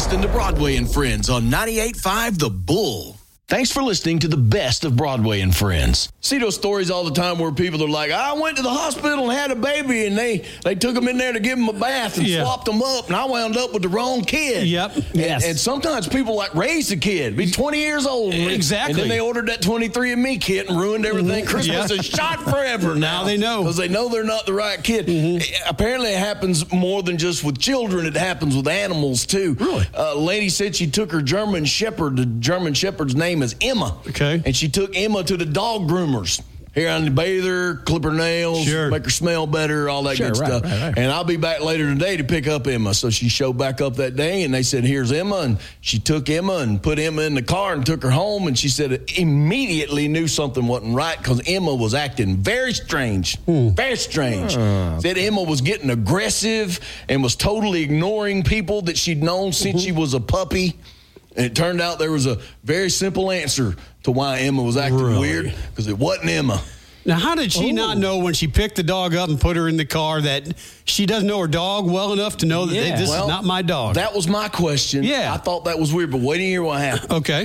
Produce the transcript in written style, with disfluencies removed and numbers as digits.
listening to Broadway and Friends on 98.5 The Bull. Thanks for listening to the best of Broadway and Friends. See those stories all the time where people are like, I went to the hospital and had a baby, and they took him in there to give him a bath and swapped him up, and I wound up with the wrong kid. Yep. And sometimes people like raise a kid, be 20 years old. Exactly. And then they ordered that 23andMe kit and ruined everything. Christmas is shot forever now they know. Because they know they're not the right kid. Apparently it happens more than just with children. It happens with animals, too. Really? A lady said she took her German Shepherd. The German Shepherd's name is Emma. Okay. And she took Emma to the dog groomers. Here on the bathe her, clip her nails, make her smell better, all that good stuff. Right. And I'll be back later today to pick up Emma. So she showed back up that day, and they said, here's Emma. And she took Emma and put Emma in the car and took her home. And she said it immediately knew something wasn't right because Emma was acting very strange. Very strange. Said Emma was getting aggressive and was totally ignoring people that she'd known since she was a puppy. And it turned out there was a very simple answer to why Emma was acting weird, because it wasn't Emma. Now, how did she not know when she picked the dog up and put her in the car that she doesn't know her dog well enough to know that this is not my dog? That was my question. Yeah. I thought that was weird, but wait to hear what happened. Okay.